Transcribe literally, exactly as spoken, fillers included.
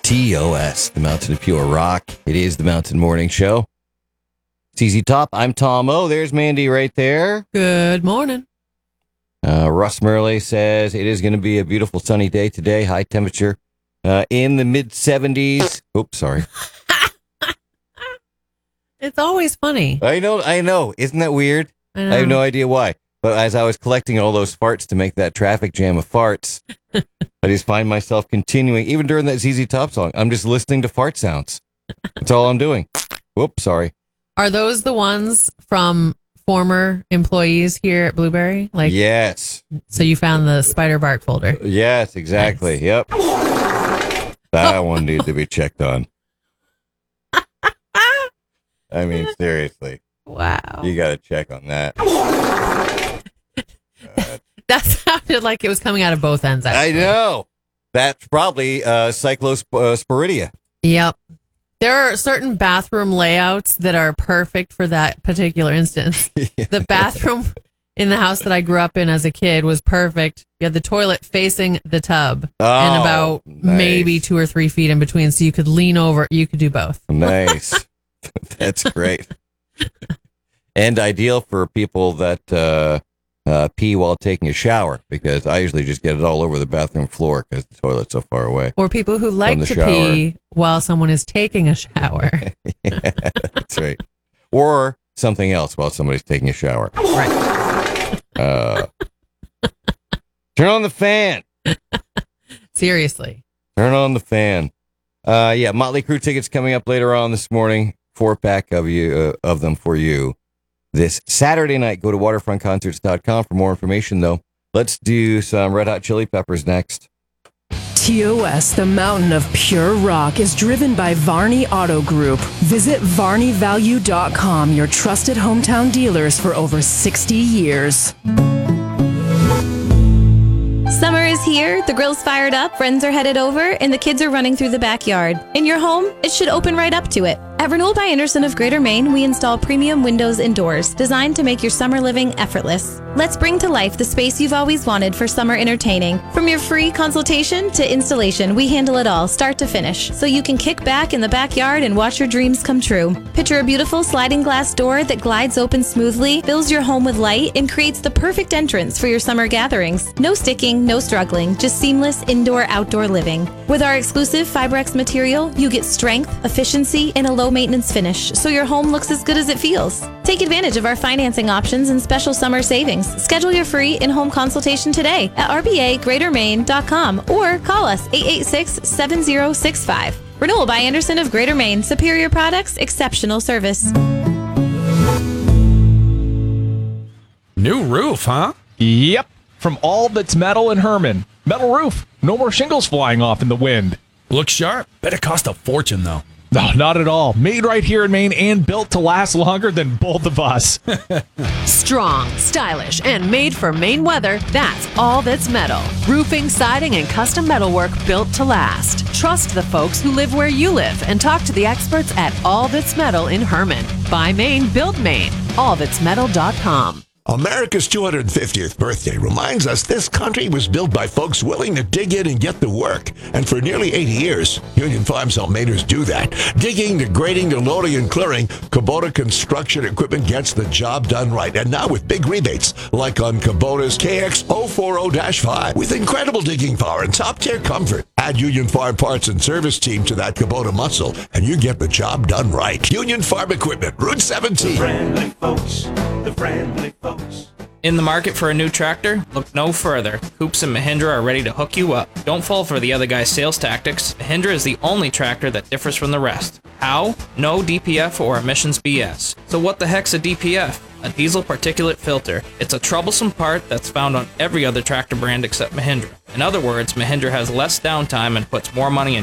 T O S, the Mountain of Pure Rock. It is the Mountain Morning Show. It's Easy Top. I'm Tom O. There's Mandy right there. Good morning. Uh, Russ Murley says it is going to be a beautiful sunny day today. High temperature uh, in the mid seventies. Oops, sorry. It's always funny. I know, I know. Isn't that weird? I, know. I have no idea why. But as I was collecting all those farts to make that traffic jam of farts, I just find myself continuing, even during that Z Z Top song, I'm just listening to fart sounds. That's all I'm doing. Whoops, sorry. Are those the ones from former employees here at Blueberry? Like, yes. So you found the spider bark folder. Yes, exactly. Nice. Yep. That one needs to be checked on. I mean, seriously. Wow. You got to check on that. That sounded like it was coming out of both ends. Actually. I know. That's probably uh, cyclosporidia. Yep. There are certain bathroom layouts that are perfect for that particular instance. The bathroom in the house that I grew up in as a kid was perfect. You had the toilet facing the tub oh, and about nice. maybe two or three feet in between, so you could lean over. You could do both. Nice. That's great. And ideal for people that uh, uh, pee while taking a shower, because I usually just get it all over the bathroom floor because the toilet's so far away. Or people who like to shower. pee while someone is taking a shower. Yeah, that's right. Or something else while somebody's taking a shower. Right. Uh, turn on the fan. Seriously. Turn on the fan. Uh, yeah, Motley Crue tickets coming up later on this morning. Four pack of you uh, of them for you this Saturday night. Go to waterfront concerts dot com for more information, though. Let's do some Red Hot Chili Peppers next. T O S, the Mountain of Pure Rock, is driven by Varney Auto Group. Visit varney value dot com, your trusted hometown dealers for over sixty years. Summer is here, the grill's fired up, friends are headed over, and the kids are running through the backyard. In your home, it should open right up to it. At Renewal by Anderson of Greater Maine, we install premium windows and doors designed to make your summer living effortless. Let's bring to life the space you've always wanted for summer entertaining. From your free consultation to installation, we handle it all, start to finish, so you can kick back in the backyard and watch your dreams come true. Picture a beautiful sliding glass door that glides open smoothly, fills your home with light, and creates the perfect entrance for your summer gatherings. No sticking, no struggling, just seamless indoor-outdoor living. With our exclusive Fibrex material, you get strength, efficiency, and a low-maintenance finish, so your home looks as good as it feels. Take advantage of our financing options and special summer savings. Schedule your free in-home consultation today at r b a greater maine dot com or call us eight eight six, seven zero six five. Renewal by Anderson of Greater Maine. Superior products, exceptional service. New roof, huh? Yep. From All That's Metal in Herman. Metal roof. No more shingles flying off in the wind. Looks sharp. Bet it cost a fortune, though. No, not at all. Made right here in Maine and built to last longer than both of us. Strong, stylish, and made for Maine weather, that's All That's Metal. Roofing, siding, and custom metalwork built to last. Trust the folks who live where you live and talk to the experts at All That's Metal in Herman. Buy Maine, build Maine. all that's metal dot com. America's two hundred fiftieth birthday reminds us this country was built by folks willing to dig in and get the work. And for nearly eighty years, Union Farms helped Mainers do that. Digging to grading to loading and clearing, Kubota Construction Equipment gets the job done right. And now with big rebates, like on Kubota's K X zero four zero dash five, with incredible digging power and top-tier comfort. Add Union Farm Parts and Service Team to that Kubota muscle, and you get the job done right. Union Farm Equipment, Route seventeen. The friendly folks, the friendly folks. In the market for a new tractor? Look no further. Coops and Mahindra are ready to hook you up. Don't fall for the other guy's sales tactics. Mahindra is the only tractor that differs from the rest. How? No D P F or emissions B S. So what the heck's a D P F? A diesel particulate filter. It's a troublesome part that's found on every other tractor brand except Mahindra. In other words, Mahindra has less downtime and puts more money in